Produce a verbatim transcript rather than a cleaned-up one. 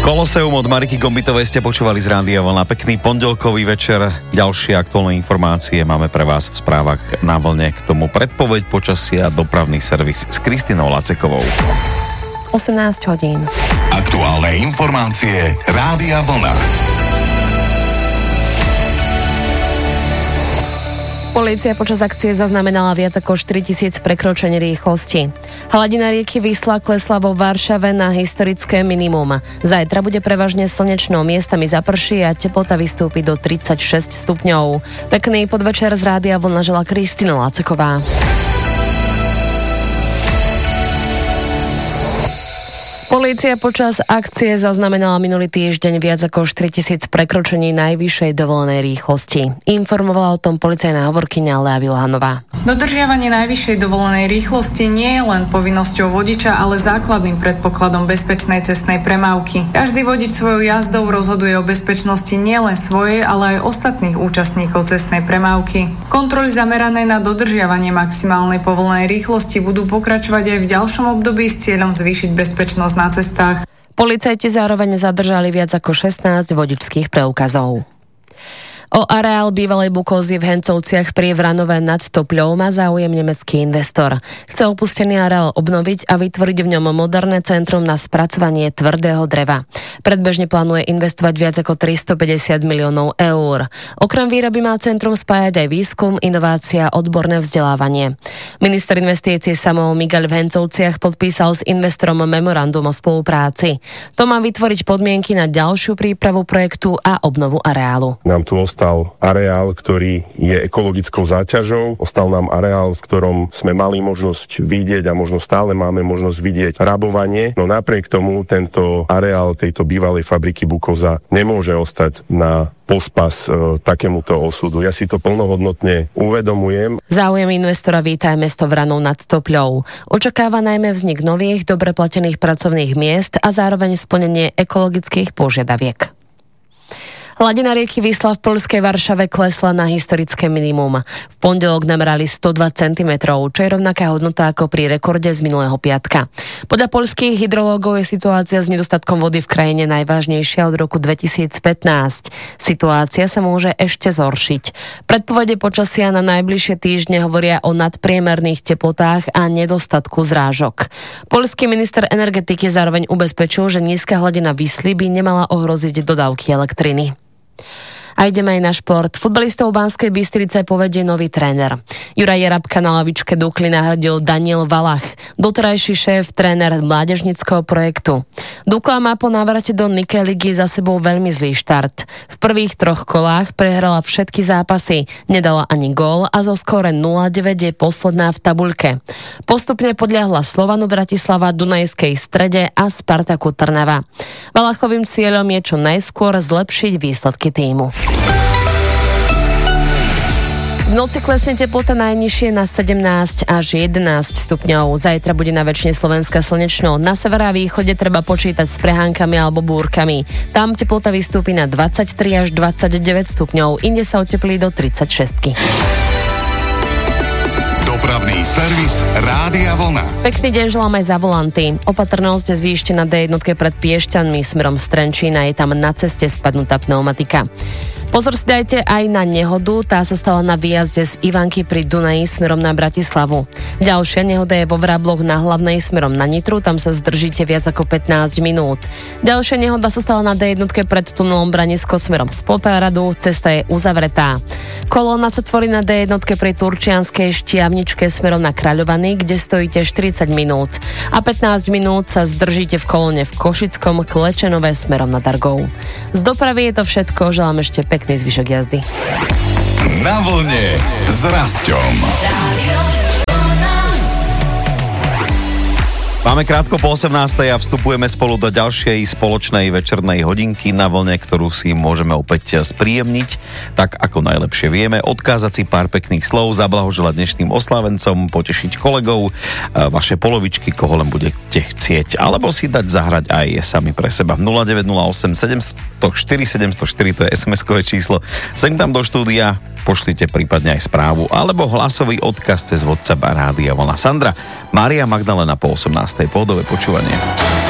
Koloseum od Mariky Gombitovej ste počúvali z Rádia Vlna. Pekný pondelkový večer. Ďalšie aktuálne informácie máme pre vás v správach na Vlne. K tomu predpoveď počasia, dopravný servis s Kristinou Lacekovou. osemnásť hodín. Aktuálne informácie Rádia Vlna. Polícia počas akcie zaznamenala viac ako štyritisíc prekročení rýchlosti. Hladina rieky Wisla klesla vo Varšave na historické minimum. Zajtra bude prevažne slnečno, miestami zaprší a teplota vystúpi do tridsaťšesť stupňov. Pekný podvečer z Rádia Vlna želá Kristina Laceková. Polícia počas akcie zaznamenala minulý týždeň viac ako štyritisíc prekročení najvyššej dovolenej rýchlosti. Informovala o tom policajná hovorkyňa Lea Vilhanová. Dodržiavanie najvyššej dovolenej rýchlosti nie je len povinnosťou vodiča, ale základným predpokladom bezpečnej cestnej premávky. Každý vodič svojou jazdou rozhoduje o bezpečnosti nielen svojej, ale aj ostatných účastníkov cestnej premávky. Kontroly zamerané na dodržiavanie maximálnej povolenej rýchlosti budú pokračovať aj v ďalšom období s cieľom zvýšiť bezpečnosť na cestách. Policajti zároveň zadržali viac ako šestnásť vodičských preukazov. O areál bývalej Bukozy v Hencovciach pri Vranove nad Topľou má záujem nemecký investor. Chce opustený areál obnoviť a vytvoriť v ňom moderné centrum na spracovanie tvrdého dreva. Predbežne plánuje investovať viac ako tristopäťdesiat miliónov eur. Okrem výroby má centrum spájať aj výskum, inovácia a odborné vzdelávanie. Minister investícií Samuel Migaľ v Hencovciach podpísal s investorom memorandum o spolupráci. To má vytvoriť podmienky na ďalšiu prípravu projektu a obnovu areálu. Nám tu ostal areál, ktorý je ekologickou záťažou. Ostal nám areál, v ktorom sme mali možnosť vidieť a možno stále máme možnosť vidieť rabovanie. No napriek tomu tento areál tejto bývalej fabriky Bukoza nemôže ostať na pospas e, takémuto osudu. Ja si to plnohodnotne uvedomujem. Záujem investora víta aj mesto Vranov nad Topľou. Očakáva najmä vznik nových, dobre platených pracovných miest a zároveň splnenie ekologických požiadaviek. Hladina rieky Wisla v poľskej Varšave klesla na historické minimum. V pondelok namerali sto dva centimetrov, čo je rovnaká hodnota ako pri rekorde z minulého piatka. Podľa poľských hydrológov je situácia s nedostatkom vody v krajine najvážnejšia od roku dvetisícpätnásť. Situácia sa môže ešte zhoršiť. Predpovede počasia na najbližšie týždne hovoria o nadpriemerných teplotách a nedostatku zrážok. Poľský minister energetiky zároveň ubezpečil, že nízka hladina Wisly by nemala ohroziť dodávky elektriny. A ideme aj na šport. Futbalistov Banskej Bystrice povedie nový tréner. Juraj Jerabka na lavičke Dukly nahradil Daniel Valach, doterajší šéf tréner mládežníckeho projektu. Dukla má po návrate do Nike ligy za sebou veľmi zlý štart. V prvých troch kolách prehrala všetky zápasy, nedala ani gól a zo skóre nula deväť je posledná v tabuľke. Postupne podľahla Slovanu Bratislava, Dunajskej Strede a Spartaku Trnava. Valachovým cieľom je čo najskôr zlepšiť výsledky tímu. V noci klesne teplota najnižšie na sedemnásť až jedenásť stupňov. Zajtra bude na väčšine Slovenska slnečno. Na severe a východe treba počítať s prehánkami alebo búrkami. Tam teplota vystúpi na dvadsaťtri až dvadsaťdeväť stupňov. Inde sa oteplí do tridsaťšesť. Dopravný servis Rádia Vlna. Pekný deň želám aj za volanty. Opatrnosť zvýšte na dé jedna pred Piešťanmi smerom z Trenčína, je tam na ceste spadnutá pneumatika. Pozor si dajte aj na nehodu, tá sa stala na výjazde z Ivanky pri Dunaji smerom na Bratislavu. Ďalšia nehoda je vo Vrabloch na Hlavnej smerom na Nitru, tam sa zdržíte viac ako pätnásť minút. Ďalšia nehoda sa stala na dé jedna pred tunelom Branisko smerom z Popradu, cesta je uzavretá. Kolóna sa tvorí na dé jedna pri Turčianskej Štiavničke smerom na Kráľovany, kde stojíte štyridsať minút a pätnásť minút sa zdržíte v kolóne v Košickom Klečenové smerom na Dargov. Z dopravy je to všetko, želám ešte pekný zvyšok jazdy. Na vlne s Rasťom. Máme krátko po osemnástej a vstupujeme spolu do ďalšej spoločnej večernej hodinky na vlne, ktorú si môžeme opäť spríjemniť, tak ako najlepšie vieme, odkázať si pár pekných slov, zablahoželať dnešným oslávencom, potešiť kolegov, vaše polovičky, koho len budete chcieť, alebo si dať zahrať aj sami pre seba. nula deväť nula osem sedem nula štyri sedem nula štyri, to je es em eskové číslo. Sem tam do štúdia, pošlite prípadne aj správu, alebo hlasový odkaz cez WhatsApp a Rádia Vlna. Sandra, Mária Magdalena po osemnástej, pohodové počúvanie.